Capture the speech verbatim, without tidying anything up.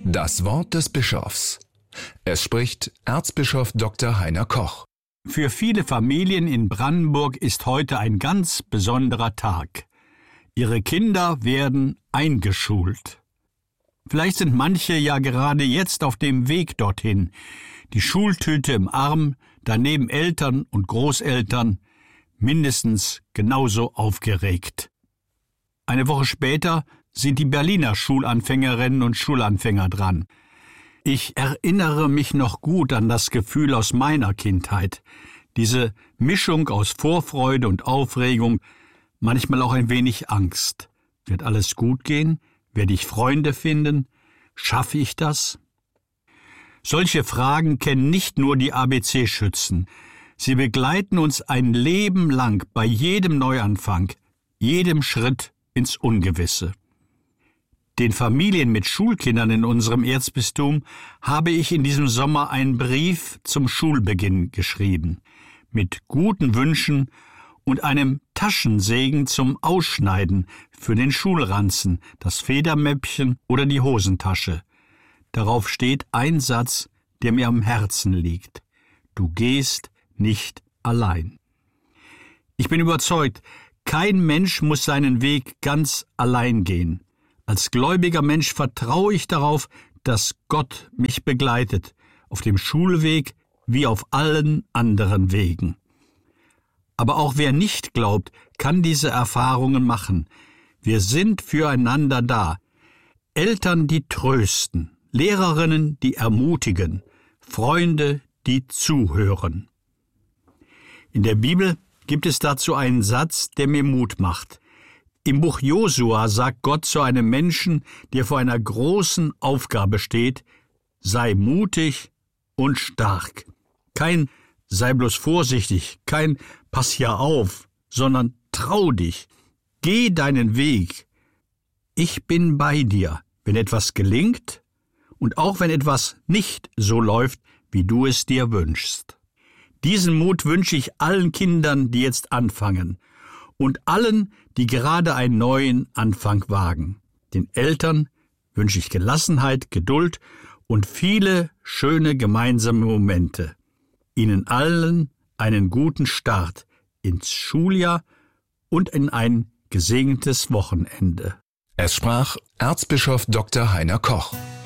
Das Wort des Bischofs. Es spricht Erzbischof Doktor Heiner Koch. Für viele Familien in Brandenburg ist heute ein ganz besonderer Tag. Ihre Kinder werden eingeschult. Vielleicht sind manche ja gerade jetzt auf dem Weg dorthin, die Schultüte im Arm, daneben Eltern und Großeltern, mindestens genauso aufgeregt. Eine Woche später sind die Berliner Schulanfängerinnen und Schulanfänger dran. Ich erinnere mich noch gut an das Gefühl aus meiner Kindheit. Diese Mischung aus Vorfreude und Aufregung, manchmal auch ein wenig Angst. Wird alles gut gehen? Werde ich Freunde finden? Schaffe ich das? Solche Fragen kennen nicht nur die A B C-Schützen. Sie begleiten uns ein Leben lang bei jedem Neuanfang, jedem Schritt ins Ungewisse. Den Familien mit Schulkindern in unserem Erzbistum habe ich in diesem Sommer einen Brief zum Schulbeginn geschrieben, mit guten Wünschen und einem Taschensegen zum Ausschneiden für den Schulranzen, das Federmäppchen oder die Hosentasche. Darauf steht ein Satz, der mir am Herzen liegt: Du gehst nicht allein. Ich bin überzeugt, kein Mensch muss seinen Weg ganz allein gehen. Als gläubiger Mensch vertraue ich darauf, dass Gott mich begleitet, auf dem Schulweg wie auf allen anderen Wegen. Aber auch wer nicht glaubt, kann diese Erfahrungen machen. Wir sind füreinander da. Eltern, die trösten, Lehrerinnen, die ermutigen, Freunde, die zuhören. In der Bibel gibt es dazu einen Satz, der mir Mut macht. Im Buch Josua sagt Gott zu einem Menschen, der vor einer großen Aufgabe steht: Sei mutig und stark. Kein sei bloß vorsichtig, kein pass ja auf, sondern trau dich. Geh deinen Weg. Ich bin bei dir, wenn etwas gelingt und auch wenn etwas nicht so läuft, wie du es dir wünschst. Diesen Mut wünsche ich allen Kindern, die jetzt anfangen, und allen, die gerade einen neuen Anfang wagen. Den Eltern wünsche ich Gelassenheit, Geduld und viele schöne gemeinsame Momente. Ihnen allen einen guten Start ins Schuljahr und in ein gesegnetes Wochenende. Es sprach Erzbischof Doktor Heiner Koch.